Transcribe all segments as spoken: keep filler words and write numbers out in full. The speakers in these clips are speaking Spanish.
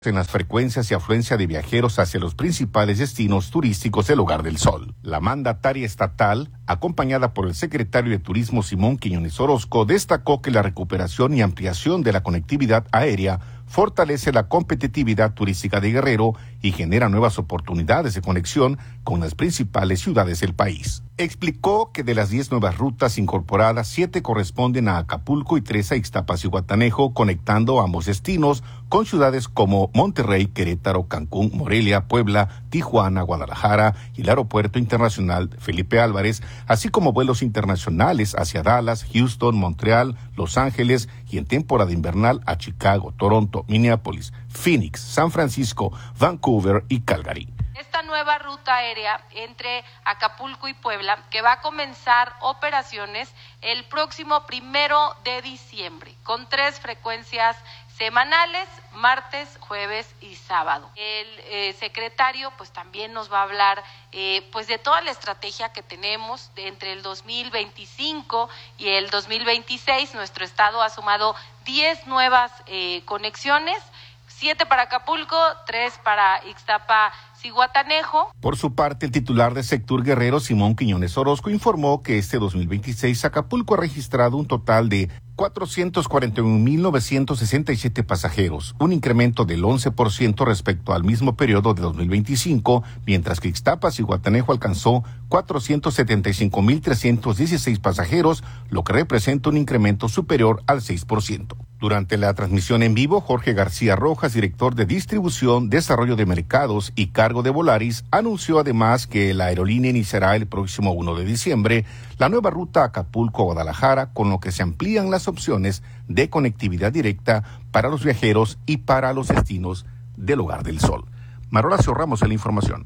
en las frecuencias y afluencia de viajeros hacia los principales destinos turísticos del Hogar del Sol. La mandataria estatal, acompañada por el secretario de Turismo Simón Quiñones Orozco, destacó que la recuperación y ampliación de la conectividad aérea fortalece la competitividad turística de Guerrero y genera nuevas oportunidades de conexión con las principales ciudades del país. Explicó que de las diez nuevas rutas incorporadas, siete corresponden a Acapulco y tres a Ixtapas y Guatanejo, conectando ambos destinos con ciudades como Monterrey, Querétaro, Cancún, Morelia, Puebla, Tijuana, Guadalajara y el Aeropuerto Internacional Felipe Álvarez, así como vuelos internacionales hacia Dallas, Houston, Montreal, Los Ángeles y en temporada invernal a Chicago, Toronto, Minneapolis, Phoenix, San Francisco, Vancouver y Calgary. Esta nueva ruta aérea entre Acapulco y Puebla, que va a comenzar operaciones el próximo primero de diciembre, con tres frecuencias semanales, martes, jueves y sábado. El eh, secretario pues también nos va a hablar eh, pues de toda la estrategia que tenemos de entre el dos mil veinticinco y el dos mil veintiséis. Nuestro estado ha sumado diez nuevas eh, conexiones, siete para Acapulco, tres para Ixtapa y Guatanejo. Por su parte, el titular de Sectur Guerrero, Simón Quiñones Orozco, informó que este dos mil veintiséis Acapulco ha registrado un total de cuatrocientos cuarenta y un mil novecientos sesenta y siete pasajeros, un incremento del once por ciento respecto al mismo periodo de dos mil veinticinco, mientras que Ixtapas y Guatanejo alcanzó cuatrocientos setenta y cinco mil trescientos dieciséis pasajeros, lo que representa un incremento superior al seis por ciento. Durante la transmisión en vivo, Jorge García Rojas, director de Distribución, Desarrollo de Mercados y Cargo de Volaris, anunció además que la aerolínea iniciará el próximo primero de diciembre la nueva ruta Acapulco-Guadalajara, con lo que se amplían las opciones de conectividad directa para los viajeros y para los destinos del Hogar del Sol. Maroracio Ramos en la información.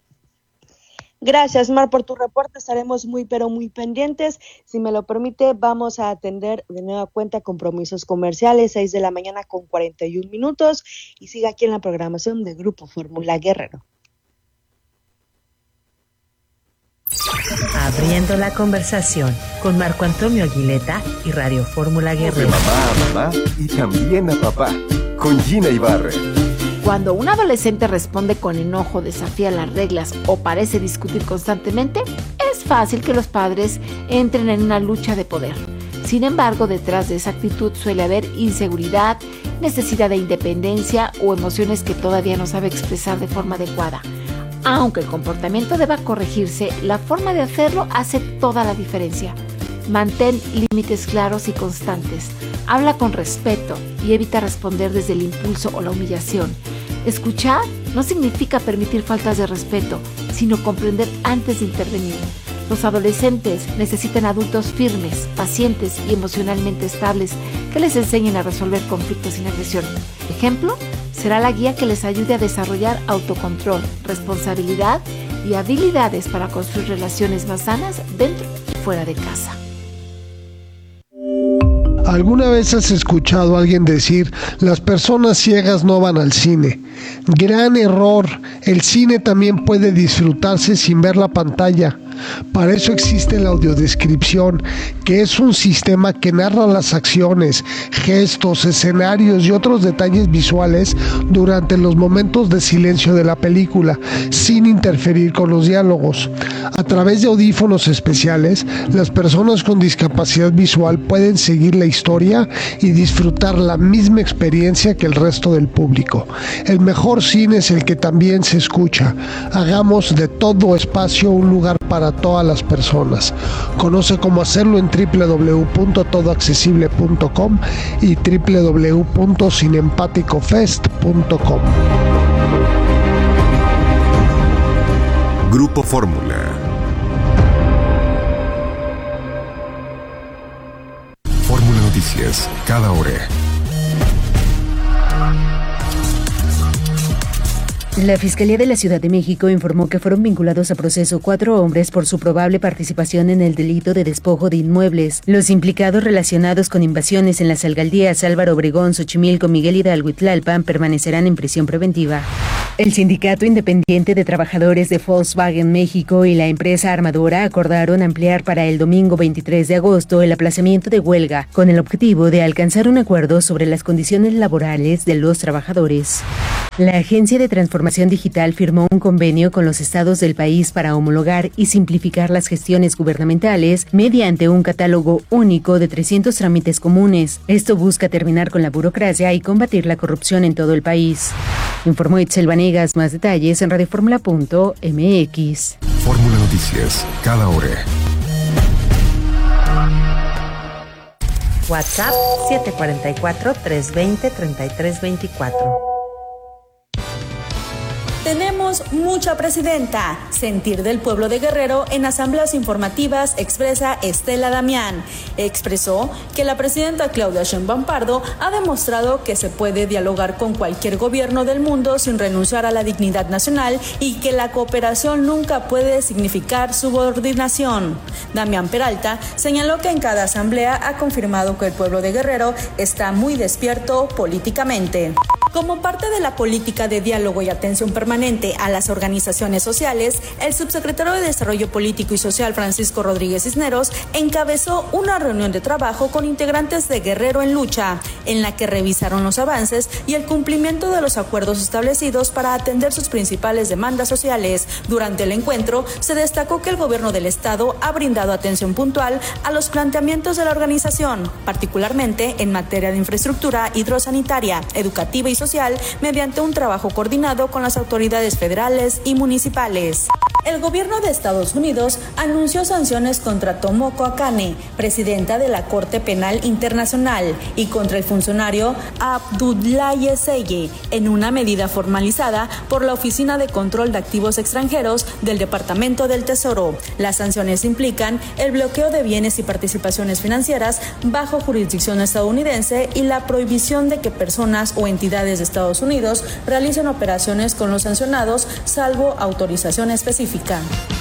Gracias, Mar, por tu reporte. Estaremos muy, pero muy pendientes. Si me lo permite, vamos a atender de nueva cuenta compromisos comerciales, seis de la mañana con cuarenta y un minutos, y siga aquí en la programación de Grupo Fórmula Guerrero. Abriendo la conversación con Marco Antonio Aguileta y Radio Fórmula Guerrero. De mamá a mamá y también a papá, con Gina Ibarra. Cuando un adolescente responde con enojo, desafía las reglas o parece discutir constantemente, es fácil que los padres entren en una lucha de poder. Sin embargo, detrás de esa actitud suele haber inseguridad, necesidad de independencia o emociones que todavía no sabe expresar de forma adecuada. Aunque el comportamiento deba corregirse, la forma de hacerlo hace toda la diferencia. Mantén límites claros y constantes. Habla con respeto y evita responder desde el impulso o la humillación. Escuchar no significa permitir faltas de respeto, sino comprender antes de intervenir. Los adolescentes necesitan adultos firmes, pacientes y emocionalmente estables que les enseñen a resolver conflictos sin agresión. Ejemplo, será la guía que les ayude a desarrollar autocontrol, responsabilidad y habilidades para construir relaciones más sanas dentro y fuera de casa. ¿Alguna vez has escuchado a alguien decir, las personas ciegas no van al cine? Gran error, el cine también puede disfrutarse sin ver la pantalla. Para eso existe la audiodescripción, que es un sistema que narra las acciones, gestos, escenarios y otros detalles visuales durante los momentos de silencio de la película, sin interferir con los diálogos. A través de audífonos especiales, las personas con discapacidad visual pueden seguir la historia y disfrutar la misma experiencia que el resto del público. El mejor cine es el que también se escucha. Hagamos de todo espacio un lugar para todas las personas. Conoce cómo hacerlo en doble u doble u doble u punto todo accesible punto com y doble u doble u doble u punto cinempaticofest punto com. Grupo Fórmula. Fórmula Noticias, cada hora. La Fiscalía de la Ciudad de México informó que fueron vinculados a proceso cuatro hombres por su probable participación en el delito de despojo de inmuebles. Los implicados relacionados con invasiones en las alcaldías Álvaro Obregón, Xochimilco, Miguel Hidalgo y Tlalpan permanecerán en prisión preventiva. El Sindicato Independiente de Trabajadores de Volkswagen México y la empresa armadora acordaron ampliar para el domingo veintitrés de agosto el aplazamiento de huelga, con el objetivo de alcanzar un acuerdo sobre las condiciones laborales de los trabajadores. La Agencia de Transformación Digital firmó un convenio con los estados del país para homologar y simplificar las gestiones gubernamentales mediante un catálogo único de trescientos trámites comunes. Esto busca terminar con la burocracia y combatir la corrupción en todo el país. Informó Itzel Vanegas. Más detalles en radioformula punto m x. Fórmula Noticias, cada hora. WhatsApp siete cuatro cuatro, tres dos cero, tres tres dos cuatro. Tenemos mucha presidenta. Sentir del pueblo de Guerrero en asambleas informativas, expresa Estela Damián. Expresó que la presidenta Claudia Sheinbaum Pardo ha demostrado que se puede dialogar con cualquier gobierno del mundo sin renunciar a la dignidad nacional y que la cooperación nunca puede significar subordinación. Damián Peralta señaló que en cada asamblea ha confirmado que el pueblo de Guerrero está muy despierto políticamente. Como parte de la política de diálogo y atención permanente a las organizaciones sociales, el subsecretario de Desarrollo Político y Social, Francisco Rodríguez Cisneros, encabezó una reunión de trabajo con integrantes de Guerrero en Lucha, en la que revisaron los avances y el cumplimiento de los acuerdos establecidos para atender sus principales demandas sociales. Durante el encuentro, se destacó que el gobierno del estado ha brindado atención puntual a los planteamientos de la organización, particularmente en materia de infraestructura hidrosanitaria, educativa y social, mediante un trabajo coordinado con las autoridades federales y municipales. El gobierno de Estados Unidos anunció sanciones contra Tomoko Akane, presidenta de la Corte Penal Internacional, y contra el funcionario Abdoulaye Seye, en una medida formalizada por la Oficina de Control de Activos Extranjeros del Departamento del Tesoro. Las sanciones implican el bloqueo de bienes y participaciones financieras bajo jurisdicción estadounidense y la prohibición de que personas o entidades de Estados Unidos realicen operaciones con los sancionados, salvo autorización específica.